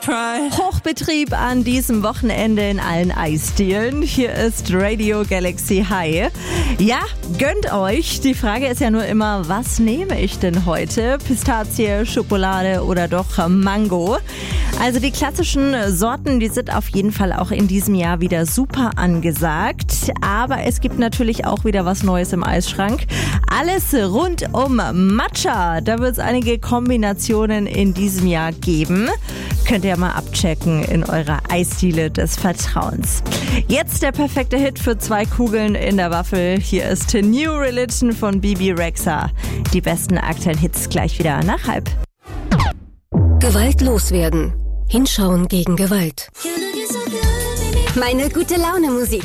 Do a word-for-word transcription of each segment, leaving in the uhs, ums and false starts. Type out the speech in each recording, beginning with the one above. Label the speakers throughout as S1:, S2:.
S1: Hochbetrieb an diesem Wochenende in allen Eisdielen. Hier ist Radio Galaxy High. Ja, gönnt euch. Die Frage ist ja nur immer, was nehme ich denn heute? Pistazie, Schokolade oder doch Mango? Also die klassischen Sorten, die sind auf jeden Fall auch in diesem Jahr wieder super angesagt. Aber es gibt natürlich auch wieder was Neues im Eisschrank. Alles rund um Matcha. Da wird es einige Kombinationen in diesem Jahr geben. Könnt ihr mal abchecken in eurer Eisdiele des Vertrauens. Jetzt der perfekte Hit für zwei Kugeln in der Waffel. Hier ist New Religion von Bibi Rexha. Die besten aktuellen Hits gleich wieder nach halb.
S2: Gewalt loswerden. Hinschauen gegen Gewalt. Meine gute Laune Musik.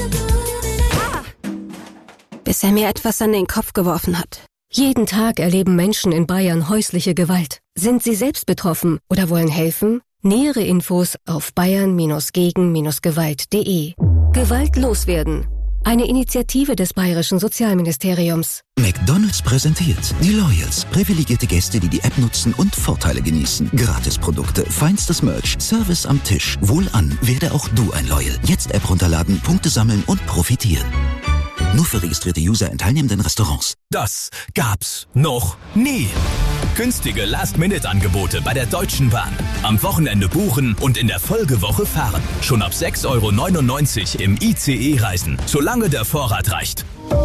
S2: Bis er mir etwas an den Kopf geworfen hat. Jeden Tag erleben Menschen in Bayern häusliche Gewalt. Sind Sie selbst betroffen oder wollen helfen? Nähere Infos auf bayern gegen gewalt punkt de. Gewalt loswerden. Eine Initiative des Bayerischen Sozialministeriums.
S3: McDonald's präsentiert die Loyals. Privilegierte Gäste, die die App nutzen und Vorteile genießen. Gratisprodukte, feinstes Merch, Service am Tisch. Wohlan, werde auch du ein Loyal. Jetzt App runterladen, Punkte sammeln und profitieren. Nur für registrierte User in teilnehmenden Restaurants.
S4: Das gab's noch nie. Günstige Last-Minute-Angebote bei der Deutschen Bahn. Am Wochenende buchen und in der Folgewoche fahren. Schon ab sechs Euro neunundneunzig im I C E-Reisen, solange der Vorrat reicht.
S5: Go,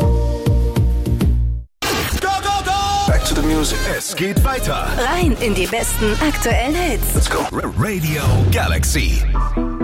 S5: go, go! Back to the music.
S4: Es geht weiter.
S2: Rein in die besten aktuellen Hits.
S5: Let's go.
S4: Radio Galaxy.